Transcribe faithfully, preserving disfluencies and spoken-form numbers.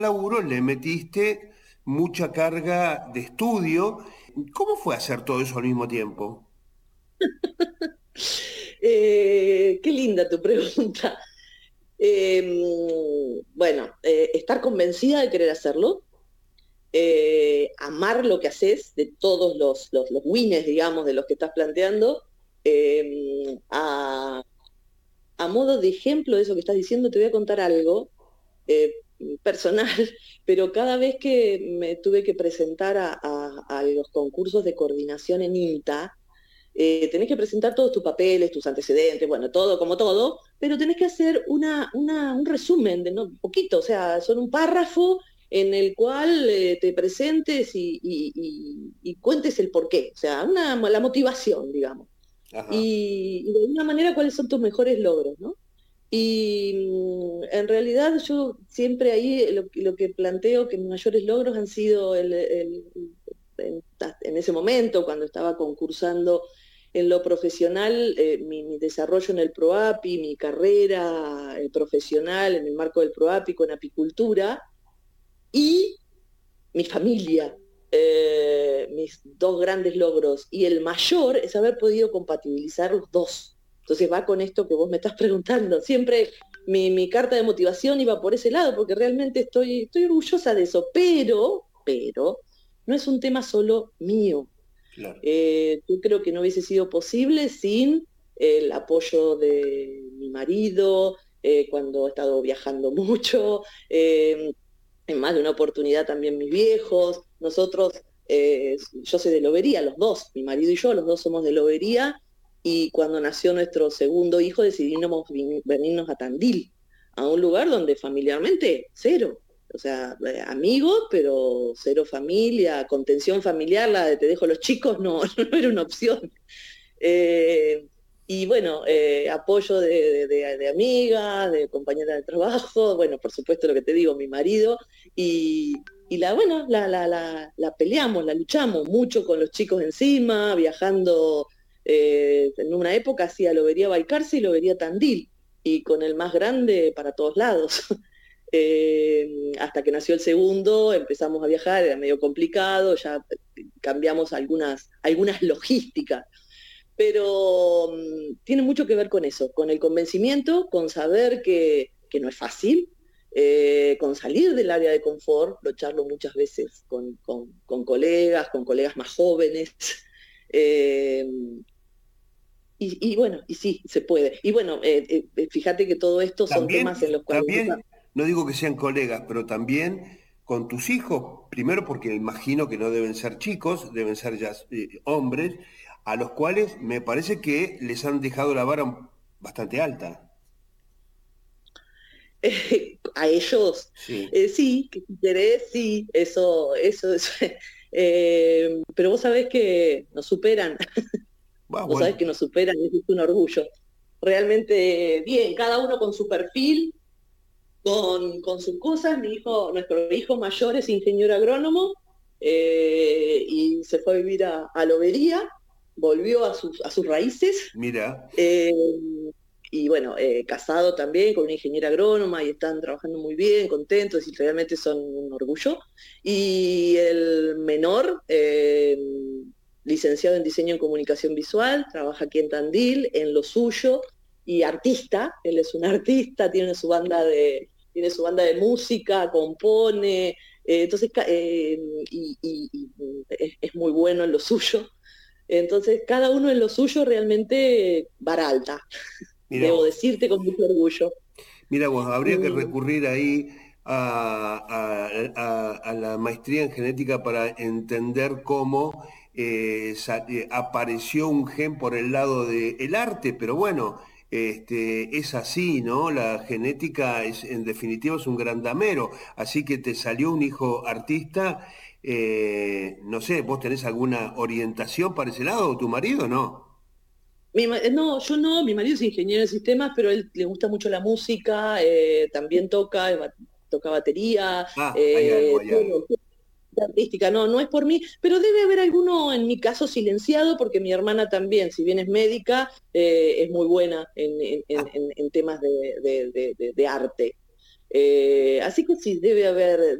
laburo le metiste mucha carga de estudio. ¿Cómo fue hacer todo eso al mismo tiempo? Eh, qué linda tu pregunta. Eh, bueno, eh, estar convencida de querer hacerlo, eh, amar lo que haces, de todos los, los, los wins, digamos, de los que estás planteando, eh, a, a modo de ejemplo de eso que estás diciendo, te voy a contar algo eh, personal, pero cada vez que me tuve que presentar a, a, a los concursos de coordinación en INTA, eh, tenés que presentar todos tus papeles, tus antecedentes, bueno, todo como todo, pero tenés que hacer una, una, un resumen de no, poquito, o sea, son un párrafo en el cual eh, te presentes y, y, y, y, cuentes el porqué, o sea, una, la motivación, digamos. Ajá. Y, y de alguna manera cuáles son tus mejores logros, ¿no? Y mm, en realidad yo siempre ahí lo, lo que planteo que mis mayores logros han sido el, el, en, en, ese momento, cuando estaba concursando en lo profesional, eh, mi, mi, desarrollo en el PROAPI, mi carrera eh, profesional en el marco del PROAPI con apicultura y mi familia. Eh, mis dos grandes logros y el mayor es haber podido compatibilizar los dos. Entonces va con esto que vos me estás preguntando. Siempre mi, mi carta de motivación iba por ese lado, porque realmente estoy, estoy orgullosa de eso, pero, pero, no es un tema solo mío. Claro. Eh, yo creo que no hubiese sido posible sin el apoyo de mi marido, eh, cuando he estado viajando mucho, eh, en más de una oportunidad también mis viejos, nosotros, eh, yo soy de Lobería, los dos, mi marido y yo, los dos somos de Lobería, y cuando nació nuestro segundo hijo decidimos venirnos a Tandil, a un lugar donde familiarmente cero, o sea, eh, amigos, pero cero familia, contención familiar, la de te dejo los chicos, no, no era una opción. Eh, y bueno, eh, apoyo de, de, de amigas, de compañeras de trabajo, bueno, por supuesto lo que te digo, mi marido, y, y la, bueno, la, la, la, la, peleamos, la luchamos mucho con los chicos encima, viajando, eh, en una época hacía lo vería Balcarce y lo vería Tandil, y con el más grande para todos lados. Eh, hasta que nació el segundo, empezamos a viajar, era medio complicado, ya cambiamos algunas, algunas logísticas, pero um, tiene mucho que ver con eso, con el convencimiento, con saber que, que no es fácil, eh, con salir del área de confort, lo charlo muchas veces con, con, con colegas, con colegas más jóvenes, eh, y, y, bueno, y sí, se puede. Y bueno, eh, eh, fíjate que todo esto son También, temas en los cuales... también, no digo que sean colegas, pero también con tus hijos, primero porque imagino que no deben ser chicos, deben ser ya eh, hombres, a los cuales me parece que les han dejado la vara bastante alta. Eh, a ellos, Sí. eh, sí, que si querés, sí, eso, eso es. Eh, pero vos sabés que nos superan, Ah, vos sabés bueno, que nos superan, y eso es un orgullo. Realmente bien, cada uno con su perfil, con, con sus cosas. Mi hijo, nuestro hijo mayor es ingeniero agrónomo, eh, y se fue a vivir a, a Lobería, volvió a sus, a sus raíces. mira, Eh, y bueno, eh, casado también con una ingeniera agrónoma y están trabajando muy bien, contentos y realmente son un orgullo. Y el menor, eh, licenciado en diseño en comunicación visual, trabaja aquí en Tandil, en lo suyo, y artista, él es un artista, tiene su banda de, tiene su banda de música, compone, eh, entonces, eh, y, y, y es, es muy bueno en lo suyo. Entonces, cada uno en lo suyo realmente vara alta, mira debo vos. decirte con mucho orgullo. Mira vos, habría que Mm, recurrir ahí a, a- a- a la maestría en genética para entender cómo eh, sa- eh, apareció un gen por el lado del arte, pero bueno, este, es así, ¿no? La genética es, en definitiva, es un gran damero, así que te salió un hijo artista, eh, no sé, ¿vos tenés alguna orientación para ese lado o tu marido, no? mi ma- no, yo no, mi marido es ingeniero de sistemas, pero a él le gusta mucho la música, eh, también toca, es ba- toca batería, Ah, hay algo, eh, hay tiene algo. artística, no, no es por mí, pero debe haber alguno en mi caso silenciado, porque mi hermana también, si bien es médica, eh, es muy buena en, en- en- en temas de, de- de- de- de arte. Eh, así que sí, debe haber,